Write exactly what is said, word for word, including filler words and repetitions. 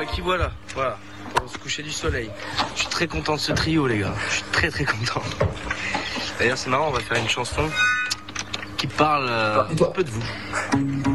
bah qui voilà, voilà, pour se coucher du soleil. Je suis très content de ce trio, les gars. Je suis très très content. D'ailleurs, c'est marrant, on va faire une chanson qui parle euh, un peu de vous.